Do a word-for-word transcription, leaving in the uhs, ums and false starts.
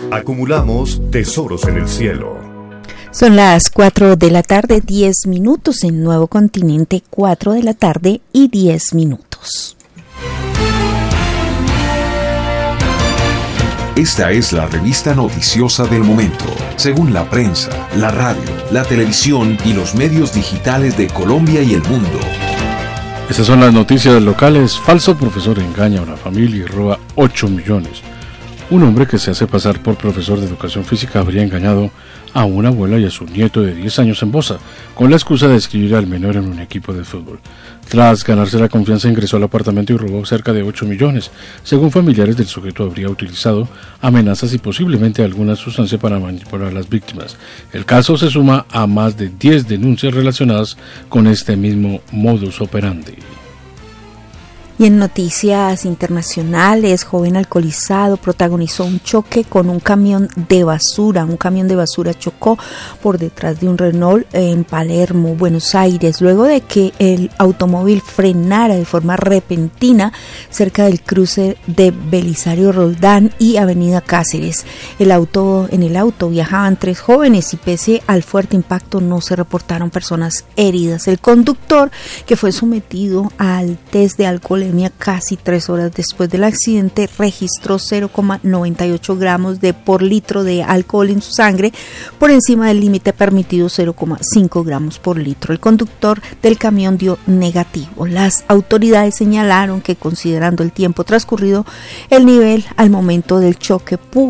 Acumulamos tesoros en el cielo. Son las cuatro de la tarde, diez minutos en Nuevo Continente, cuatro de la tarde y diez minutos. Esta es la revista noticiosa del momento, según la prensa, la radio, la televisión y los medios digitales de Colombia y el mundo. Estas son las noticias locales. Falso profesor engaña a una familia y roba ocho millones. Un hombre que se hace pasar por profesor de educación física habría engañado a una abuela y a su nieto de diez años en Bosa, con la excusa de inscribir al menor en un equipo de fútbol. Tras ganarse la confianza, ingresó al apartamento y robó cerca de ocho millones. Según familiares del sujeto, habría utilizado amenazas y posiblemente alguna sustancia para manipular a las víctimas. El caso se suma a más de diez denuncias relacionadas con este mismo modus operandi. Y en noticias internacionales, joven alcoholizado protagonizó un choque con un camión de basura. Un camión de basura chocó por detrás de un Renault en Palermo, Buenos Aires, luego de que el automóvil frenara de forma repentina cerca del cruce de Belisario Roldán y Avenida Cáceres. El auto, en el auto viajaban tres jóvenes y pese al fuerte impacto no se reportaron personas heridas. El conductor, que fue sometido al test de alcohol casi tres horas después del accidente, registró cero coma noventa y ocho gramos de por litro de alcohol en su sangre, por encima del límite permitido cero coma cinco gramos por litro. El conductor del camión dio negativo. Las autoridades señalaron que, considerando el tiempo transcurrido, el nivel al momento del choque pudo